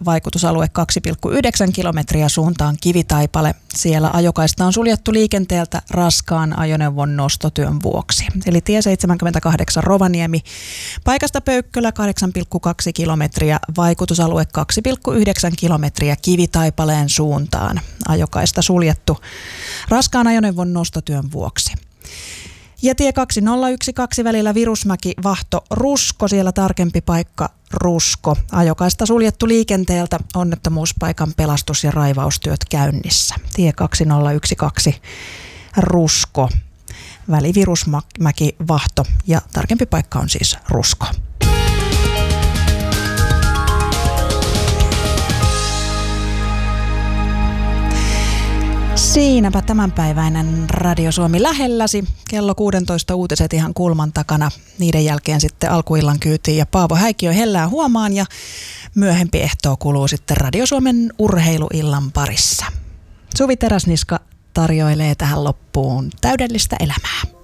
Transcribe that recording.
vaikutusalue 2,9 kilometriä suuntaan Kivitaipale. Siellä ajokaista on suljettu liikenteeltä raskaan ajoneuvon nostotyön vuoksi. Eli tie 78 Rovaniemi, paikasta Pöykkölä 8,2 kilometriä, vaikutusalue 2,9 kilometriä Kivitaipaleen suuntaan. Ajokaista suljettu raskaan ajoneuvon nostotyön vuoksi. Ja tie 2012 välillä Virusmäki-Vahto-Rusko, siellä tarkempi paikka Rusko. Ajokaista suljettu liikenteeltä, onnettomuuspaikan pelastus- ja raivaustyöt käynnissä. Tie 2012 Rusko, väli Virusmäki-Vahto ja tarkempi paikka on siis Rusko. Siinäpä tämänpäiväinen Radio Suomi lähelläsi. Kello 16 uutiset ihan kulman takana. Niiden jälkeen sitten alkuillan kyytiin ja Paavo Häikiö hellää huomaan ja myöhempi ehtoo kuluu sitten Radio Suomen urheiluillan parissa. Suvi Teräsniska tarjoilee tähän loppuun täydellistä elämää.